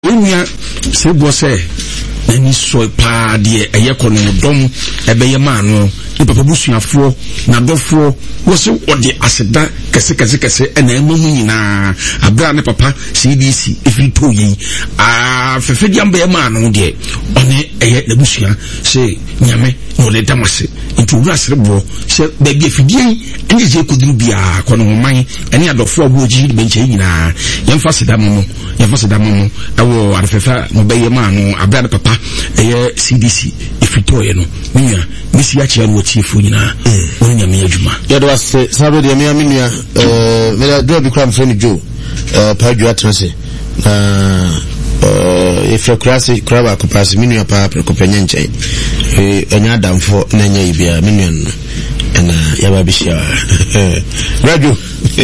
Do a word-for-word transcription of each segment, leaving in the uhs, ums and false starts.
Enya se bo se ani so pa de eye kono dom ebeye ma no papa busuafo na dofo wo se ode aseda kese kese kese ena emu nyina abra ne papa C D C efi to yi ah fefe jambe ma no de one eye na busua se nyame no le damase into rasre bo se ba bi afidie ene je kuduru bia kono man ene adofo aboji benche nyina yemfa seda mo yemfa seda mo awo arfefa no beye ma no abra ne papa eye C D C efi to ye no nya misi ya chia no tifu nyina won nya me adwuma ya do ase sabe de me amenia eh me do bi kram friend Joe eh pa Joe atrase na eh if krasi kraba ko pass minu pa ko penya nche eh enya damfo na nya ibia minu no na ya ba bi shia radio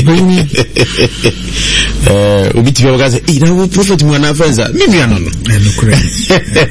eh obi ti ba gaze eh na prophet mu na fanza minu no no no correct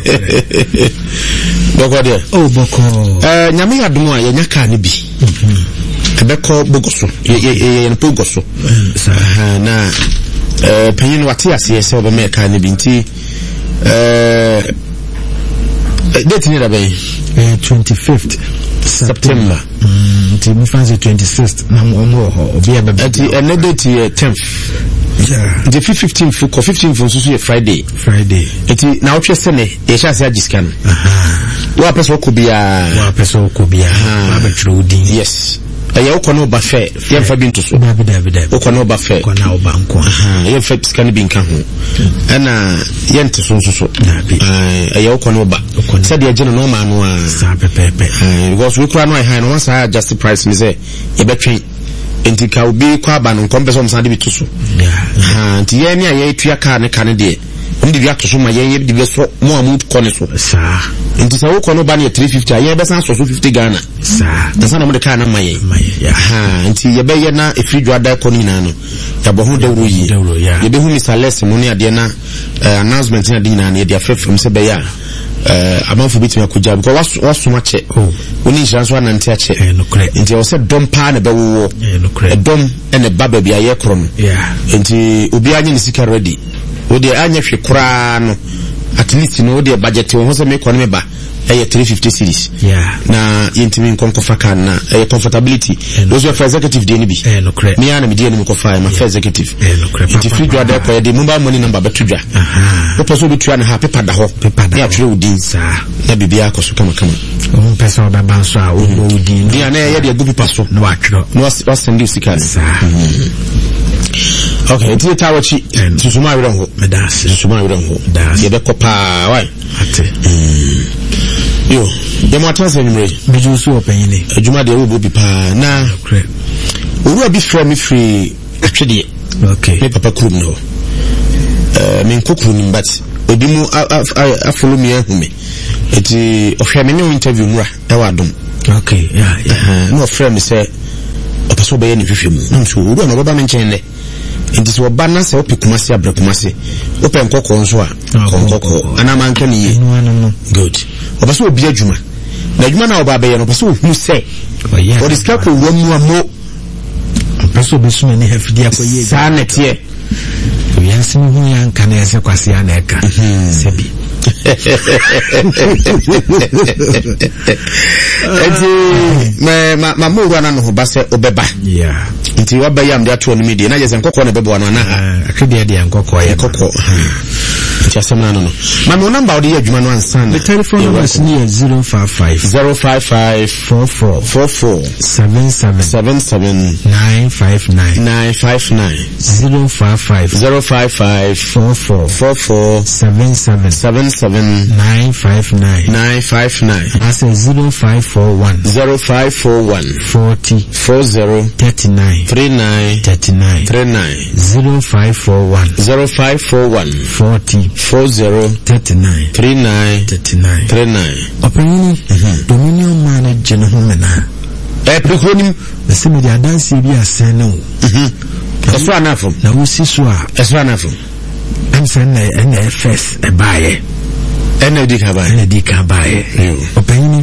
boko de oh boko eh nyame yadom a yenya ka ne bi ebeko bogoso ye ye ye bogoso na eh penyin wate ase ese oba me ka ne bi nti eh date ni da be twenty-fifth September nti mi fancy twenty-sixth na mo mo obi ebe ati ene date tenth yeah the fifteenth ko fifteenth so so Friday Friday eti na wo twese ne ye sha se agiska no aha wa peso ko bia wa peso ko bia ma be tro din yes aye wo kono ba fe ye fa bi ntoso da da da wo kono ba fe kono wo ba nko aha ye fa scan bi nka ho ana ye ntoso so so aye wo kono ba se de agene no ma no a sa pepepe because we kura no high no sa just price me say ye betwen enti ka obi kwa ba no kompeso msa de bituso ha enti ye ni aye tua ka ne ka ne de ndi bi atoso ma ye ye de be so mo amu kone so sa enti sa wo kono ba ne three fifty aye be san so fifty Ghana sa da sana mo de ka na ma ye ha enti ye be ye na efri dwada kono ina no ya bo hu dawro yi ye be hu misales mo ne ade na announcement na de ina na ye de afrefem se be ya eh amanfo bitu yakuja because waso mache oni nsanso anante ache eh no kre nti o se dom pa na bewo eh no kre dom ene baba bia ye kro no yeah nti obi anye ni sika ready o de anya hwe kra no at least no de budget wo se me kono me ba eh three fifty series yeah na yentimi nkonkofa kan na eh comfortability those were for executive de ni bi eh no kre me ana me de ni mkofa ma for executive eh no kre nti free draw ko de mobile money number betudwa aha o person bi tua na ha paper da ho paper da ya twa udin sa na bibia akoso kama kama o person ba ban so a o udin dia na ye de agu paper so no atro no was send you sika sa okay it's it awachi susuma awira ho medas susuma awira ho ye be kopa why ate yo ye mo atanse nyumre meju so opanyin ni adwuma de wo bi pa na oru abi fra mi free atwede okay me papa krum no eh me nkokru ni but obi mu afolo mi ahume eti ofia me no interview mura e wa dom okay yeah yeah no ofia me say opaso be ye ni hwehwe mu no so oru na baba me nchen ne enti so ba na se opikumase abrakumase open kokko nso a kokko ana man kan yi good opaso obi adwuma na adwuma na oba be ye no opaso hu se o diska ko wo mu amo opaso be so ne hefidi akoye sa netie yansi mu yan kan ese kwase ana eka sebi eti me ma ma mu na no ho ba se obeba yeah nti wa ba yam de ato no media na je se nkokko na bebo no na akede de nkokko ye kokko nti asemna no no ma no number odi adwuma no ansan the telephone number is zero five five zero five five four four four four seven seven seven seven nine five nine nine five nine zero five five zero five five four four four four seven seven seven seven nine five nine nine five nine I say zero five four one zero five four one forty four zero thirty nine three nine thirty nine three nine zero five four one zero five four one forty four zero thirty nine three nine thirty nine three nine opinion dominion manager no mena eh prekonim the same the dance bi asen no mhm eso anafo na wo si so a eso anafo am say na na first e baaye ene di ka baaye ene di ka baaye opinion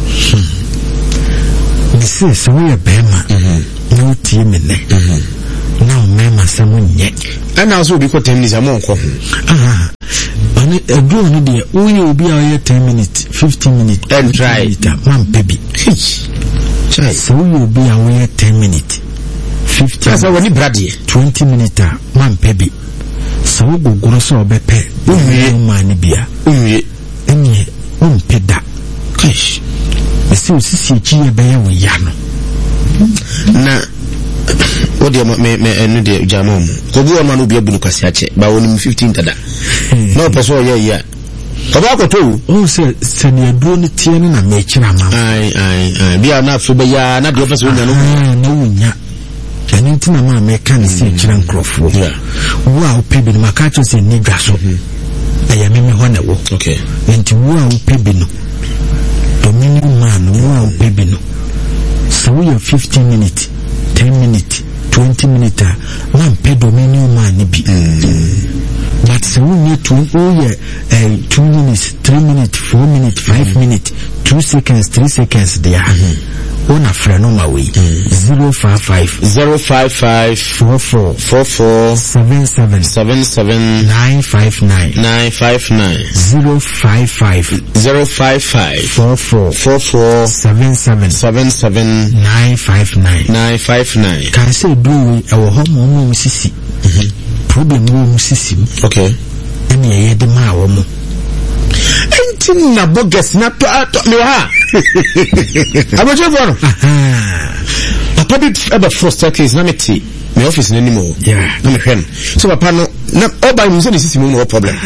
this is so we bema mhm no tie me ne mhm now mema samunye and also be ten minutes among ah and a drone there we will be here ten minutes fifteen minutes and try man baby so we will be away ten minutes fifteen that's when brady twenty minutes man baby so we go go so be pe we man bia we enye on peda gosh we see sisi chi e be ya we ya no na what do me me enu de jamom ko bi o ma no bi abunu kwasi ache ba woni fifteen tada no person ye ye oba ko to o se se ne aduro ne tie ne na me kira ma ai ai ai bi na afu be ya na de ofese onya no na wonya eni ntina ma me kan se kira nkrofo wo a opebi no maka cho se ni dwa so aya me me ho na wo okay enti wo a opebi no dominion man wo a opebi no so we fifteen minutes ten minutes twenty minutes man pe dominion man bi but so we need to oh yeah uh, two minutes three minutes four minutes five minutes two seconds three seconds there on a friend on my way zero five five zero five five four four four four seven seven seven seven nine five nine nine five nine zero five five zero five five four four four four seven seven seven seven nine five nine nine five nine. Can say do we our home home sisi problem wo sisi okay and ye de ma wo mo enti na bogus na to me ha abaje bono aha papa bit ever first case na meti me office na anymore yeah na me hwem so papa no na oba mu se ni sisi mu no problem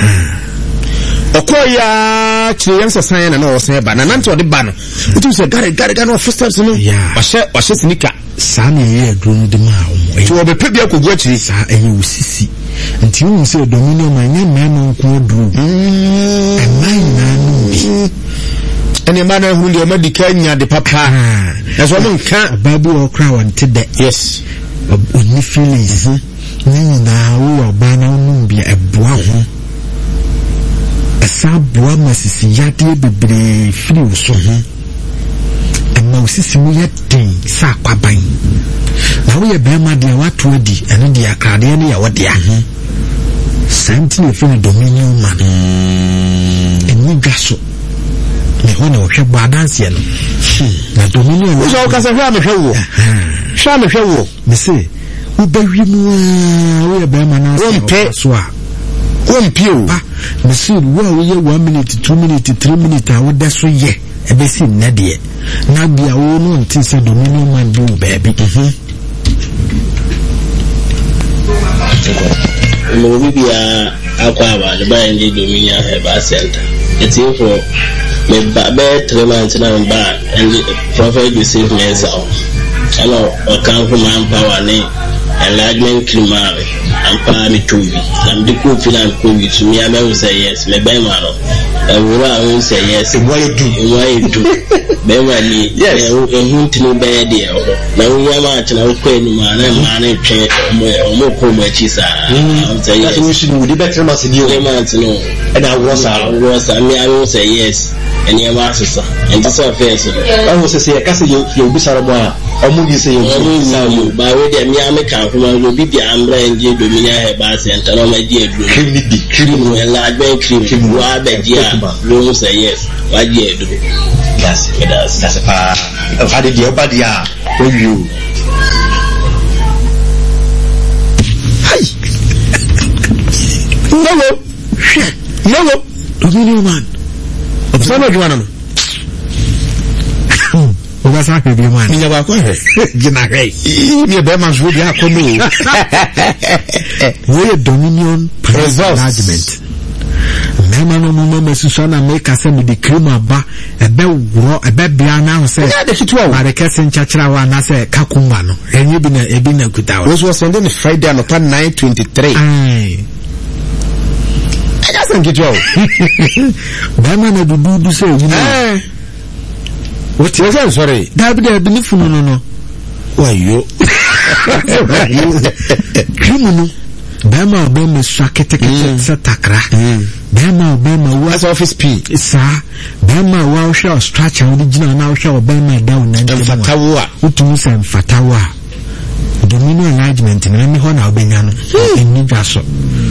okoya chiriyansa sanya na no sen ba na nanto de ba no utu se gare gare gare no first steps no yeah wa she wa she sneaker sa na ye aduro de ma wo to obe pe bia kogu achiri sa eyi usisi nti wo se dominion man nya me no nko aduro mm emai na no bi ene ma na hu de ma dika nya de papa na so mo nka babu okra wante de yes oni feelings ni na wo oba na no bi eboa ho esa boa masisi yade bebre free so ma usisi mu yɛden sa kwaban na wo yɛ bɛma de wato adi ɛne de akrade ne ya wode a santi ne fene dominion man eni dwa so ne ho na wohwɛ bɔ adanse no na dominion wo so ka sa hwa me hwɛ wo hwa me hwɛ wo me se wo bawi mu a wo yɛ bɛma na so a wo mpio ba me se wo a wo yɛ one minute two minute three minute a wo da so yɛ ebesi nnade na bia wo no ntin se dominion man bi wo baabi mhm mo bi bia akwa ba le ba ndi dominion heba center it's here for me ba be three months na ba and prophet Joseph Mensa hello o kan ko man power ni enlargement criminal ampa mi tuwi am di ko filan ko wi to me am say yes me be ma no e wo a won say yes why do why do be wa ni yes e hu tinu be de e ho na wo ya ma tena wo ko enu ma na ma na twe o mo ko mo chi sa am say yes so we should be better mas ni o ma tinu e da wo sa wo sa me I will say yes and you ma so and this affairs I will say e ka say you bi sara mo a omo ni say you sa you ba we de me am ka kuma lo bi bia amra nje dominion heba center no ma di aduro cream ni bi cream no la gbe cream wa be dia lo say yes wa di aduro yes that's that's pa how did you body ah oh you hi no no no dominion man observe you man oba sa ke bi man ni ba ko he gina he ni be man so bi akono we dominion management mema no no me susu na me ka se me de cream aba ebe woro ebe bia na se ya de kitwa ba de kese nchachira wa na se kakunwa no enye bi na ebi na kuta was was sending Friday no nine twenty-three ai I just kitwa mema na dudu se you eh what you say sorry da bi da bi ni funu no no wayo cream no bema obema swakete kete sa takra bema obema wa as office p sa bema wa o show structure original na o show obema down na mfatawa utumu sa mfatawa dominion enlargement na me ho na obenya no eni dwaso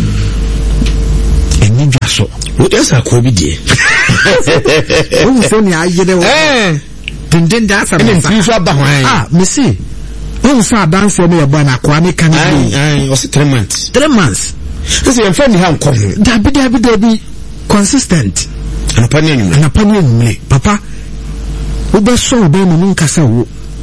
eni dwaso what else are bi die o se ni ayede wo eh dindin da asa me fi so aba hwan ah me see o sa dance me yeba na kwa ne kan ai ai o se three months three months so your friend han kom da bi da bi da bi consistent anapa ni anum anapa ni anum papa wo be so be no nkasa wo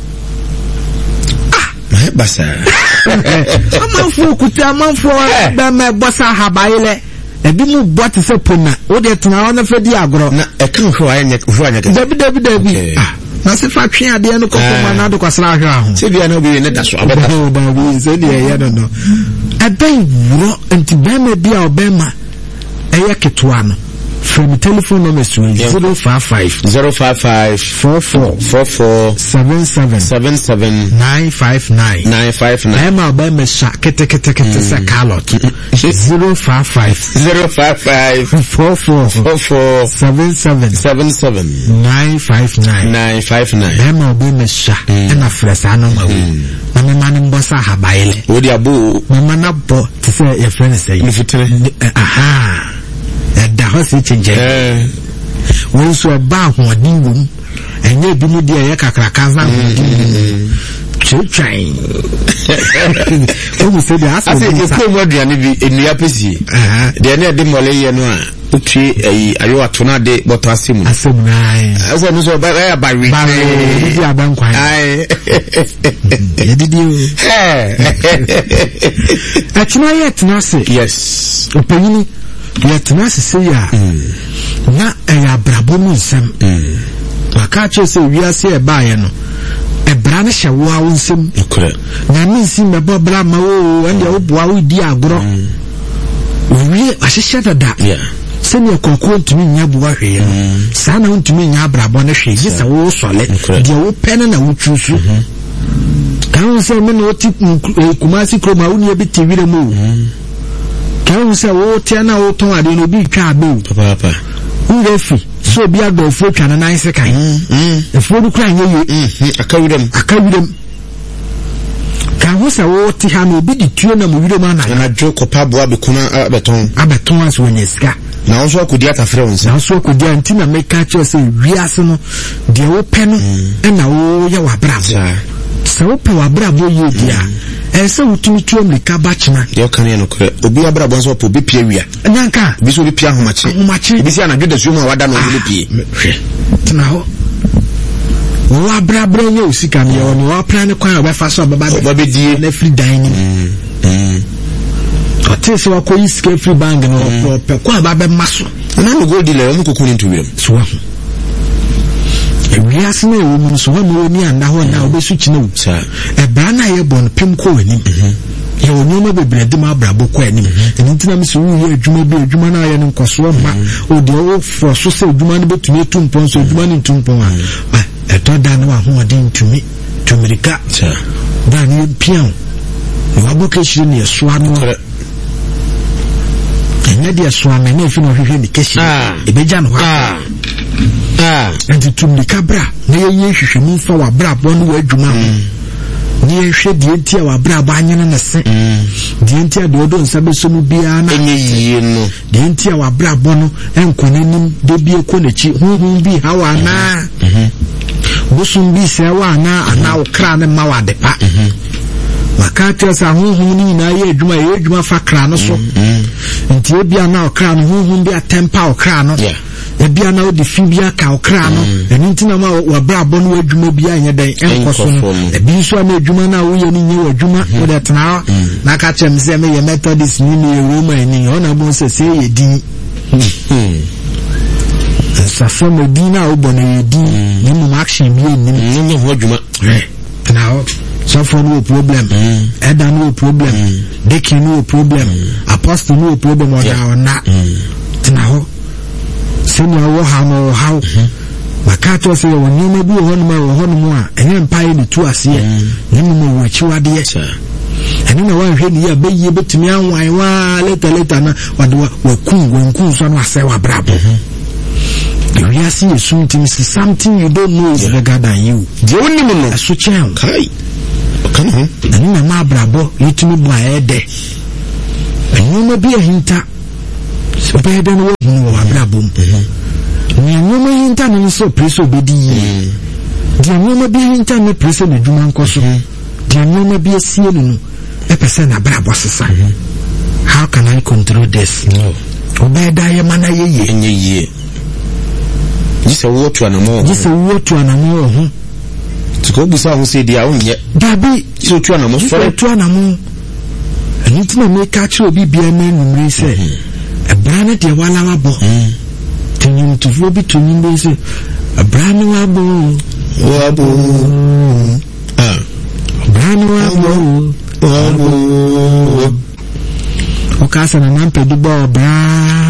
ah basa amanfo kuta amanfo be me bossa habaile ebi mu bot se pona wo de tena na fa di agoro na e kan hwo anya hwo anya da bi da bi da bi ah na se fa twen ade no kokko ma na do kwasra ahwa ho se bia na obi ne da so abeta da bi se de ya no no abai wuro anti be me bia obema eye ketwa no from telephone number zero five five zero five five four four four four seven seven seven seven nine five nine nine five nine. I'm about me sha kete kete kete sa carrot zero five five zero five five four four four four seven seven seven seven nine five nine nine five nine. I'm about me sha na fresa no ma wo na me man mbosa habaile wo di abo me man abo to say your friend say ni fitre aha da hosi chenje eh won so ba hoodin wom enye bi mu dia ye kakraka za hoodin chechai o mu se dia ase je ko mo aduane bi enua pesi aha de na de mole ye no a utwi ayi ayo atona de boto asemu asemu nai ase no so ba ya ba wi ba di aban kwan ai ye didi eh atina ye tena se yes opanyini ye tena se se ya na e abrabo mu nsem maka che se wiase e ba ye no ebra ne hye wo awo nsem okra na mi nsim be bobra ma wo ande wo boa wo di agoro wi ahyehyɛ dada yeah sɛne akɔkɔ ntumi nya buwa hwee no saa na ntumi nya abrabɔ no hwee gye sɛ wo sɔle deɛ wo pɛ no na wo twusu kan wo sɛ me na woti kumasi kroma wo ne bi te wire mu kan wo sɛ wo te na wo tɔn ade no bi twa abe papa papa wo fi so bi adɔfo twa na nan se kan efo du kra nyɛ ye akawidam akawidam kan wo sɛ wo te ha no bi di tuo na mo wire mu ana na dwo kopa boa be kuna abeton abeton aso wanya sika na wo so akodi atafre won se na so akodi antina meka che se wiase no de wo pɛ no na wo yɛ wabrabo se wo pɛ wabrabo ye dia e se wutumi tuo mlika ba chena de o kan ye no kre obi wabrabo so po bi pia wia nanka bi so bi pia homache homache bi si anadwo da sumu awada no bi pie tena ho wo wabrabo nye osika me wo ni wo plan kwan obefa so obaba be die na free dining mm ate se wako iske free bang no pe kwa ba be maso na no gold dealer mu kokuni ntuwem so wa e wiase na wo mu so wa mu ni anda ho na obesu kina wu sa e bra na ye bon pem ko wani ye wonyo ma bebre de ma brabo ko ani eni ntina mi so wu ye adwuma bi adwuma na ye nkoso ma o de wo fo so se adwuma no betumi tumpon so adwuma ni tumpon a e to da na wa ho ade ntumi tumirika sa da ni pian wa boke shiri ni so anu enya dia so ame na efi no hwehwe ni keshi ebeja no ha ah enti tumika bra na ye ye hwehwe mu fa wa bra bo no wa adwuma ni ye hwe die ntia wa bra ba anya na se die ntia de odo nsa beso mu bia na enye yie no die ntia wa bra bo no enko nanim de bia ko na chi huhu bi ha wa na mhm busum bi se wa na ana okra ne ma wa de pa mhm makati sa huhu ni na ye adwuma ye adwuma fa kra no so nti ebia na okra no huhu bi atempa okra no ebia na odi fi bia ka okra no eni ntina ma wa bra bo no adwuma bia anya dan enkoso no ebi so na adwuma na wo ye ni nye adwuma wo de tena na ka chem se me ye methodist ni ni roma ni ona bo se se ye din sa fo me din na wo bo na ye din ni mu action bi ni ni ho adwuma now so for no problem mm. Eda no problem mm. Deki no problem mm. Apostle no problem or yeah. na mm. Tina ho senior wo ha no how makato se wo nyoma bi ho no ma wo ho no mu a enye mpae ni tu ase ni mu wo chiwade ye eni na wan hwe ni ya beye betumi anwan wa later later na wade wa kun wa kun so no ase wa brabo you are seeing something something you don't know is bigger than you the only no so chen kai on. And my ma brabo, you to me by a day. And you may be a hinter. So better than what you know, brabum. You know, my hinter and so preso bedi. The woman be hinter me preso the Juman Cosso. The woman be a seal. A percent a brabos. How can I control this? No. Obey Diamana ye in a year. Just a water and a more. Just a water and a more. To go beside who say the own yet. Baby, so two animals for two animals. And it's no make catch you be a man who say a brand de Walabo. Can you to go between you say a brand wabo wabo. Ah, brand wabo wabo. Okasa na nampe dubo bra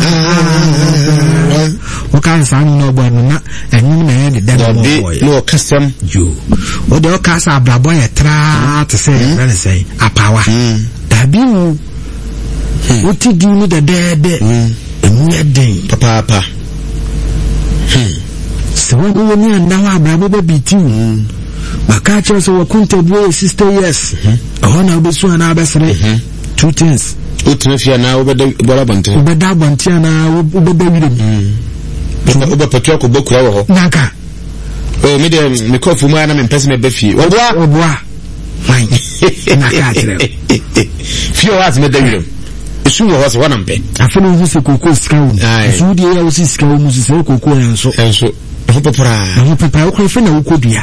okasa no bo na enyu na ye de dem boy no custom you o de okasa abrabo ye tra to say na say apawa da bi mu o ti di ni de de de emu ye den papa papa so wo wo ni anda wa abrabo be biti maka che so wo kunta bo sister yes o na obesu na abesere two things. Utrefia na ubeda borabante ubeda banti na ubeda wirim mm uba patwa ko bokura wo naka o me de me kofu mu ana me pese me bafie oboa oboa fine naka atre fio was me da wirim esu wo ho se wana mpe afeno hu se kokko skawo esu de ya wo se skawo mu se kokko enso enso ho popra ho popra ko fe na wo kodua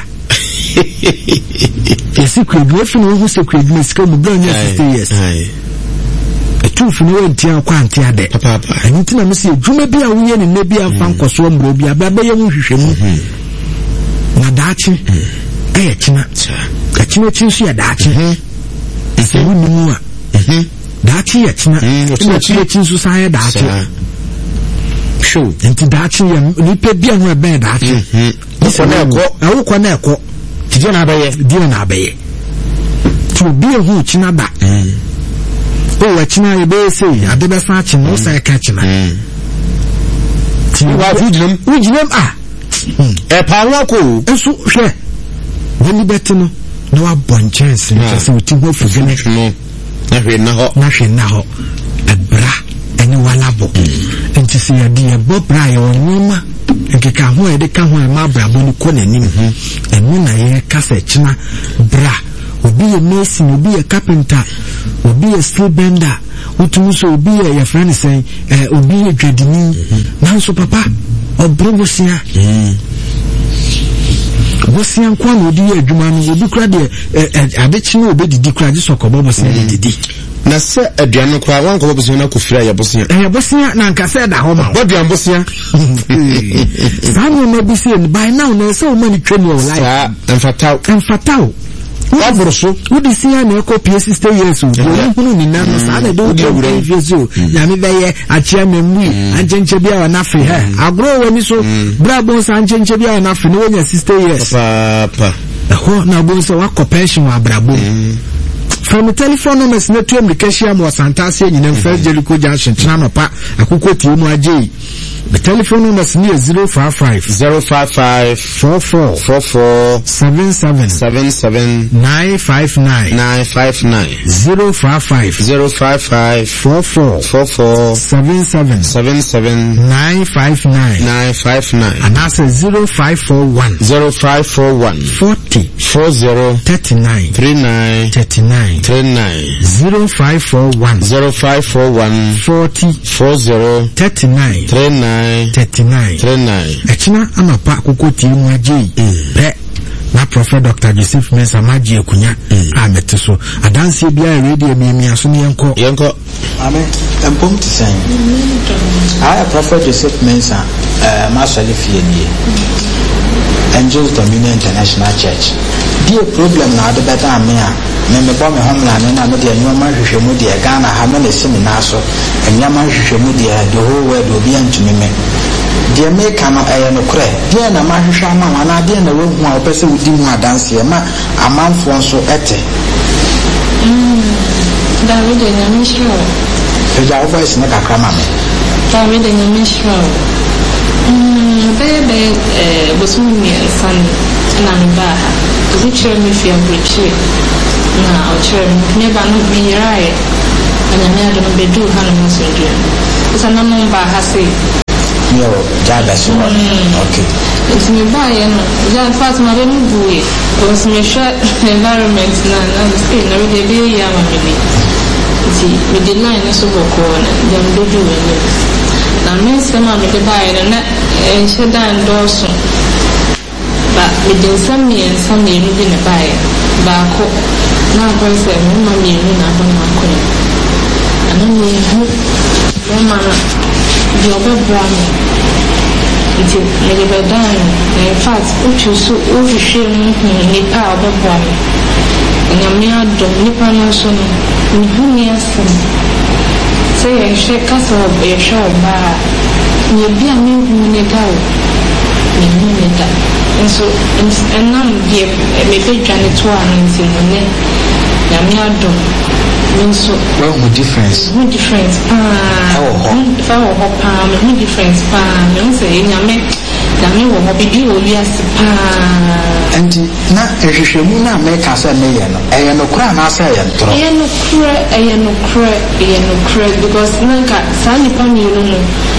esi kwedu afeno hu se kwedu me skawo mu branya sister yes two for no tia kwanti ade papa papa anti na me se dwuma bia wo ye ne na bia fa nkoso mbro bia ba ba ye hu hwehwemu na daachi eh kina ka kina chinsu ya daachi ese wu nimu a daachi ya kina na kina chinsu sa ya daachi show anti daachi ya ni pe bia hu e ben daachi ko na ko awu ko na ko tije na abaye die na abaye tu bia hu kina da oh wachina ye be say adebe fa chi no say ka chi na ti wa fujinem ujinem ah e pa wa ko enso hwe woni beti no na wa bon chance no say uti ho fugene no na hwe na ho na hwe na ho ebra eni wala bo enti se ya di e bo bra ye onima nkeka ho e de ka ho e ma bra bo ni ko nanim enu na ye ka se china bra obi ye mason obi ye carpenter obi ye steel bender utumu so obi ye your friend say eh obi ye dwadini na so papa obrobosia bosia nkwa na odi ye adwuma no obi kura de adechi na obi didi kura jiso ko bobosia didi na se aduano kura wan ko bobosia na kofira ya bosia eh bosia na nka se da ho ma boduan bosia sanu na bi se by now na se o mani twem o like sa emfatao emfatao wabroso wodi sia na eko P sister years o hunu ni na no sa na do do yesu ya me beye achia membu anjenche bia na afi he agro wani so brabo sa anjenche bia na afi no wonya sister years papa ho na bo so wa compassion wa brabo from the telephone numbers na tu amlikashia mo santase nyina first Jericho Junction tena no pa akoko tie mu agye the telephone numbers ni zero five five zero five five four four four four seven seven seven seven nine five nine nine five nine zero five five zero five five four four four four seven seven seven seven nine five nine nine five nine and that's zero five four one zero five four one forty four zero thirty nine three nine thirty nine three nine zero five four one zero five four one forty four zero thirty nine three nine thirty nine three nine echina amapa akoko tie mu agye pe na Prophet Doctor Joseph Mensa Maji Akunya amete so adanse bia radio mi mi aso ne yenko yenko amen empom ti sen I Prophet Joseph Mensa eh masali fie die Angels Dominion International Church die problem na ade beta ame a me me bo me homla ne na me de nyoma hwehwemu de Ghana ha me se mi na so nyama hwehwemu de the whole world obi antumi me de me kana eye no kre de na ma hwehwa ama wana de na we hu a opese wudi mu adanse ma amanfo nso ete mm David de mission e ja voice na kakra ma me David de mission mm bebe eh bosumi san na mba ha to chere me fi ambriche na ɔkyerɛ me ne ba no meyeraeɛ anyame ade no bɛduu ha no ho sɛdua sɛ na no mbaa ha sei yo jaba so okay nti mebaeɛ no gya fat ma bɛ mu bueɛ because mehwɛ environment na na sei na mede ɛbɛyɛ yi ama me bi nti mede line no so bɔkɔɔ no gya medɛdu w'anim na mensɛm a mede baeɛ no na ɛnhyɛ dan dɔɔso ba mede nsɛm mmiɛnsa mmienu bi ne baeɛ baako na akɔre sɛ mmarima mmienu na abɔ no akɔre ana mehu bɛma no deɛ ɔbɛboa me nti mede bɛdan no na infact wotu so wohwehwɛ mu hu nnipa a ɔbɛboa me nyame adɔm nnipa no nso no mehu ne asɛm sɛ yɛhwɛ kasa yɛhwɛ ɔbaa a neɛbi a mehu ne da o mehu ne da nso ɛnam deɛ mebɛdwane to a no nti no nɛ nyame adɔm nso well mo difference mo difference paa ɛwɔ hɔ fa wɔ hɔ paa mo difference paa me nso nyame nyame wɔ hɔ bibi wɔ wiase paa nti na ehwehwɛmu na America sɛ meyɛ no ɛyɛ no kura na sɛ ɛyɛ ntoro ɛyɛ no kura ɛyɛ no kura ɛyɛ no kura because nanka saa nipa mmienu no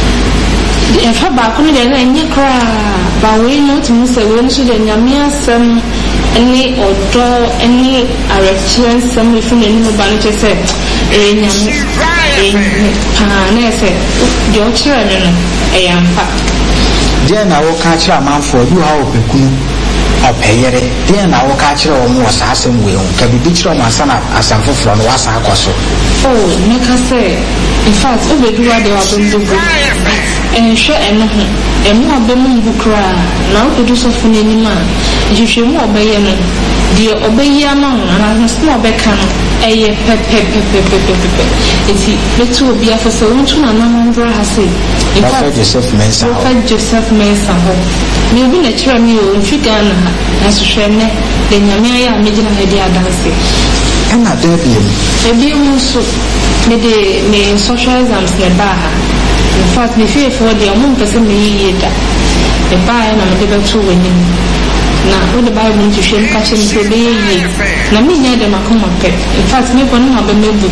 ɛfa baako no deɛ na ɛnyɛ kura ba wei no tumi sɛ wei no so deɛ nyame asɛm ɛne ɔdɔ ɛne awerɛkyerɛ nsɛm efi n'anim ba no kyɛ sɛ ɛyɛ nyame ɛyɛ paa na ɛsɛ deɛ ɔkyerɛ no no ɛyɛ ampa deɛ na wɔka kyerɛ amanfoɔ bi wɔ ha ɔpɛkunu ɔpɛyere deɛ na wɔka kyerɛ wɔn wɔ saa asɛm wei ho ka bibi kyerɛ wɔn asa na asɛm foforɔ no wasa akɔ so oh meka sɛ in fact wobɛduwa deɛ wabɛmbugu ɛnhwɛ ɛno ho ɛmu abɛmu mbu koraa na wobɛdu sɔfo no anim a nhwehwɛmu a ɔbɛyɛ no deɛ ɔbɛyi ama wo anaasɛ na ɔbɛka no ɛyɛ pɛpɛpɛpɛpɛpɛ eti bɛtu obi afɔ sɛ wontu nanam mbra ha sei Prophet Joseph Mensah Prophet Joseph Mensah hɔ mebi na kyerɛ me o mfi Ghana ha nasohwɛ nnɛ de nyame ayɛ a megyina ha di adanse ɛna da biem ebiem nso mede me social exams ne baa ha in fact me fiefoɔ deɛ ɔmo mpɛ sɛ meyiyie da me baeɛ na mede bɛto w'anim na wode bible no hwehwɛ mu ka kyerɛ me sɛ ɛbɛyɛ yie na menyɛ dɛ makoma pɛ in fact mebɔ no mabɛmabu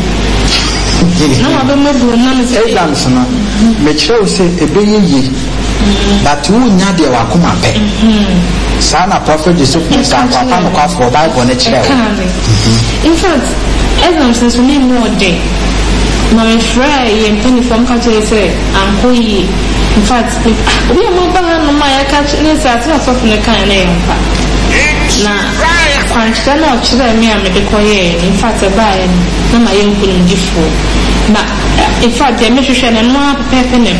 na mabɛmabu nam sɛ exams no mekyerɛ wo sɛ ɛbɛyɛ yie but wonya deɛ wakoma pɛ saa na Prophet Joseph Mensah nkwapa nokwafoɔ bible no kyerɛ wo in fact exams nso ne mu ɔden ma mefrɛ yɛ mpanifoɔ mka kyerɛ sɛ ankɔ yie in fact obi a maba ha no ma yɛka ne sɛ ate asɔfo no kan na yɛmpa na akwankyerɛ na ɔkyerɛ me a mede kɔyɛɛ in fact ɛbaeɛ no na ma yɛ nkonimdifoɔ na in fact deɛ mehwehwɛ no no a pɛpɛpɛ ne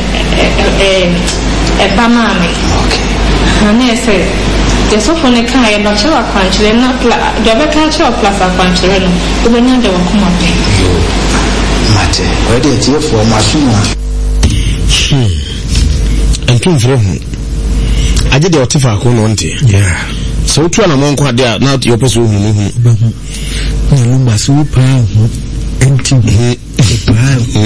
ɛba maa me na ɛsɛ deɛ sɔfo no kan yɛ bɛkyerɛ akwankyerɛ na deɛ ɔbɛka kyerɛ plus akwankyerɛ no wobɛnya deɛ wakoma pɛ mate ɔde atiefoɔ masomu a ntomfrɛ ho agye deɛ ɔte faako no ɔnte sɛ wotu ana mɔnkɔ ade a na yɛpɛ sɛ wohu no hu na lumba sɛ wo paa ho ɛnti paa ho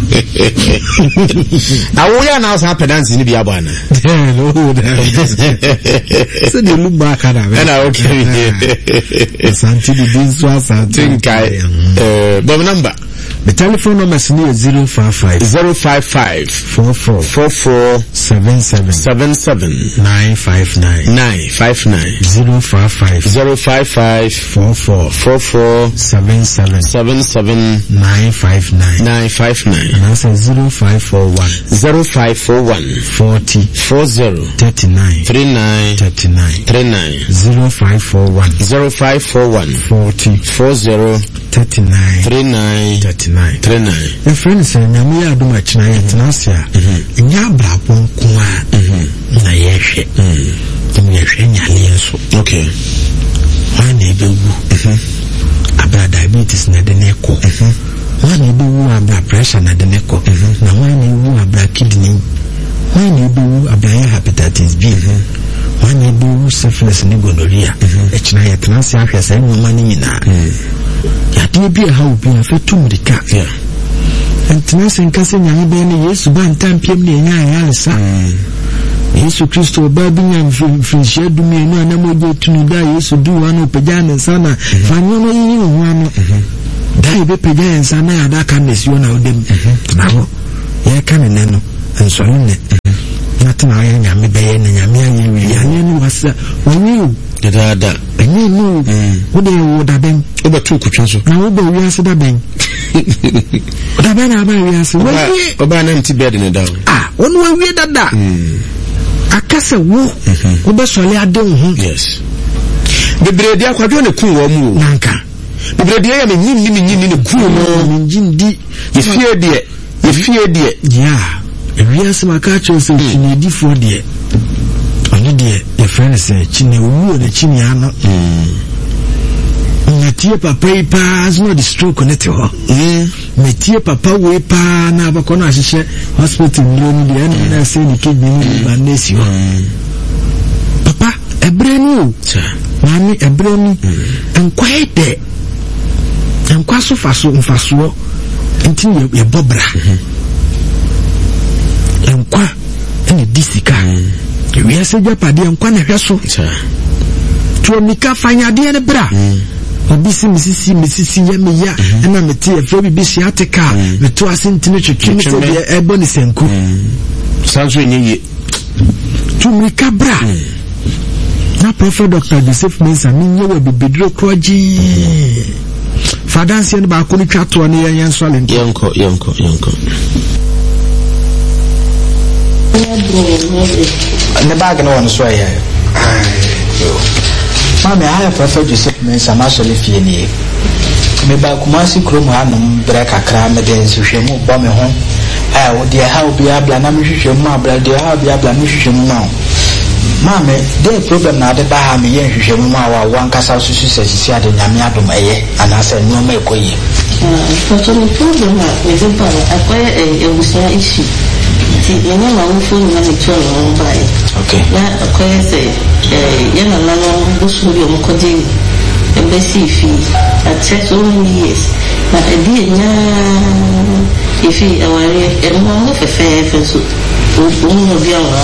na woyɛ na wosa apɛ danse no bi abɔ ana sɛdeɛ lumba aka na ɛna wokɛ asante bibi nso asante nkae bɔm number the telephone number is zero five five zero five five four four four four seven seven seven seven nine five nine nine five nine zero five five zero five five four four four four seven seven seven seven nine five nine nine five nine and I say zero five four one zero five four one forty four zero thirty nine three nine thirty nine three nine zero five four one zero five four one forty four zero thirty nine three nine thirty nine three nine. Your friend say nyame ya adom akina ya tenasia nya abrabo nko a na yehwe mm yehwe nyale nso okay wa na ebewu abra diabetes na de neko wa na ebewu abra pressure na de neko na wa na ebewu abra kidney wa na ebewu abra hepatitis B wa na ebewu syphilis ne gonorrhea akina ya tenasia ahwe sai nyoma ni nyina ya de bi ha obi afetu mrika yeah and tenase nkase nyame be ne Yesu ba ntampiem ne nya ayalesa Yesu Kristo ba bi nya mfinhyia dumi enu anamoje tunu da Yesu du anu pagya ne sana fanyo no yi ho ano dai be pagya ensa na ada ka nesi wona odem na ho ye ka ne no enso ne na tena ya nyame be ye ne nyame aye wi ya ne ni wasa woni da da ni no wo de wo da ben obetu kutwa so na wo be wi ase da ben da ben na ba wi ase wo oba na nti bed ne da ah wonu wa wi dada akase wo wo be sole ade ho yes bebrede akwadwo ne kun wo mu nanka bebrede ya me nyin ni nyin ni kun no me nyin di ye fie de ye fie de ya ewia se maka cho se chini di fo de oni de ye friend se chini wo de chini ano metie papa ipa no the stroke connect ho metie papa we pa na abako na ahihye hospital room de na na se ni kidney ni ba nesi ho papa ebrenu mami ebrenu enkwae de enkwa so faso mfaso enti ye bobra enkwa ene disika wi ase japade enkwa na hweso to mika fanya de ne bra obisi misisi misisi ya me ya ena meti e fo bibi si ateka me to asentine twetwe me se de ebo ni senku sanso enye tumika bra na Prophet Doctor Joseph Mensah minye wa bibidro kroji fadansi en ba ko ni twato ne yan yan swale yanko yanko yanko ne bag no one so ya mama ya Prophet Joseph Mensah ma so le fie ni me ba Kumasi krom ha no bra kakra me den hwehwe mu bo me ho ah wo dia ha obi abla na me hwehwe mu abla dia ha obi abla me hwehwe mu ma mama the problem na de ba ha me ye hwehwe mu ma wa wan kasa so so sisi ade nyame adom eye anase no ma ekoye ah so the problem na me de ba akoye e wusia issue ti yenye ma wo fo na me to no ba e okay na akoye say eh yana na no busu bi o mkodi embassy fee at so many years na e bi nya ifi aware e mo mo fe fe fe so o mo bi awa